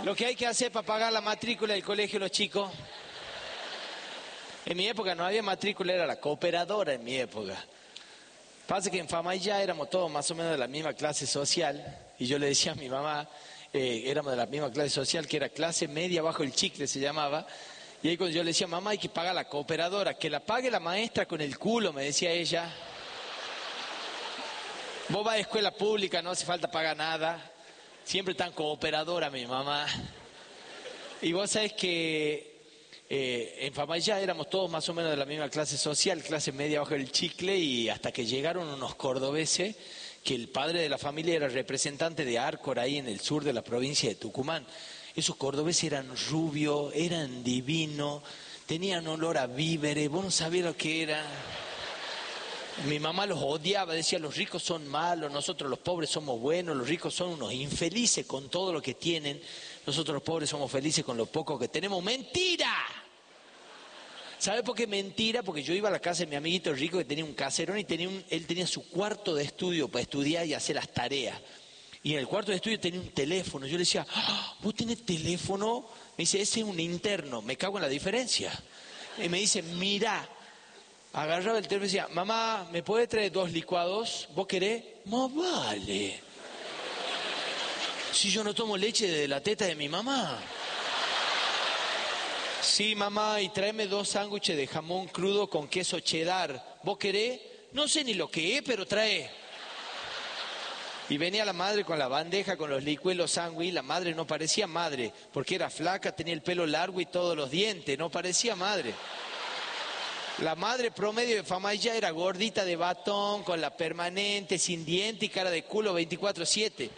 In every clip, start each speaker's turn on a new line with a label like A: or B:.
A: Lo que hay que hacer para pagar la matrícula del colegio los chicos. En mi época no había matrícula, era la cooperadora en mi época. Pasa que en Famayllá éramos todos más o menos de la misma clase social, y yo le decía a mi mamá, éramos de la misma clase social, que era clase media bajo el chicle se llamaba, y ahí cuando yo le decía, mamá, hay que pagar la cooperadora, que la pague la maestra con el culo, me decía ella. Vos vas a escuela pública, no hace falta pagar nada, siempre tan cooperadora mi mamá. Y vos sabés que en Famayllá éramos todos más o menos de la misma clase social, clase media bajo el chicle, y hasta que llegaron unos cordobeses, que el padre de la familia era representante de Arcor, ahí en el sur de la provincia de Tucumán. Esos cordobeses eran rubios, eran divinos, tenían olor a víveres, vos no sabés lo que era. Mi mamá los odiaba, decía, los ricos son malos, nosotros los pobres somos buenos, los ricos son unos infelices con todo lo que tienen, nosotros los pobres somos felices con lo poco que tenemos. ¡Mentira! ¿Sabe por qué mentira? Porque yo iba a la casa de mi amiguito rico que tenía un caserón y él tenía su cuarto de estudio para estudiar y hacer las tareas. Y en el cuarto de estudio tenía un teléfono. Yo le decía, ¿vos tenés teléfono? Me dice, ese es un interno, me cago en la diferencia. Y me dice, mira, agarraba el teléfono y decía, mamá, ¿me puede traer 2 licuados? ¿Vos querés? Más vale. Si yo no tomo leche de la teta de mi mamá. Sí, mamá, y tráeme 2 sándwiches de jamón crudo con queso cheddar. ¿Vos querés? No sé ni lo que es, pero trae. Y venía la madre con la bandeja, con los licuados y los sándwiches. La madre no parecía madre, porque era flaca, tenía el pelo largo y todos los dientes. No parecía madre. La madre promedio de Famayllá era gordita de batón, con la permanente, sin diente y cara de culo 24/7.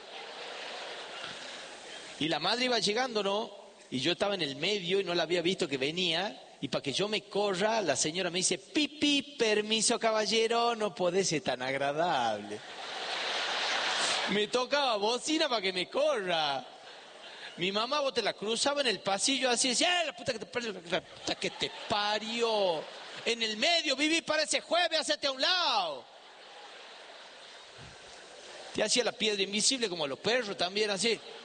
A: Y la madre iba llegando, ¿no? Y yo estaba en el medio y no la había visto que venía. Y para que yo me corra, la señora me dice, pipi, permiso caballero, no podés ser tan agradable. Me tocaba bocina para que me corra. Mi mamá, vos te la cruzaba en el pasillo así, decía, la puta que te parió. En el medio, viví para ese jueves, hacete a un lado. Te hacía la piedra invisible como los perros también, así.